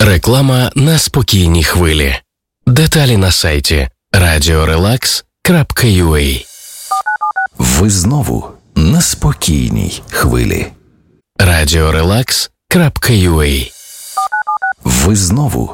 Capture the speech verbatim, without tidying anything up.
Реклама на спокійній хвилі. Деталі на сайті радіо релакс крапка ю а. Ви знову на спокійній хвилі. радіо релакс крапка ю а. Ви знову